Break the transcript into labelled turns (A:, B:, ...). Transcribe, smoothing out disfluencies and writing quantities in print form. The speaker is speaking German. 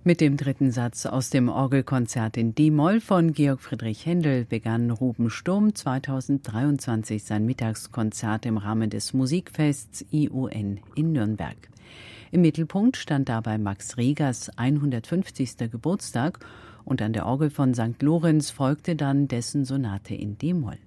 A: Mit dem dritten Satz aus dem Orgelkonzert in d-Moll von Georg Friedrich Händel begann Ruben Sturm 2023 sein Mittagskonzert im Rahmen des Musikfests IUN in Nürnberg. Im Mittelpunkt stand dabei Max Regers 150. Geburtstag und an der Orgel von St. Lorenz folgte dann dessen Sonate in d-Moll.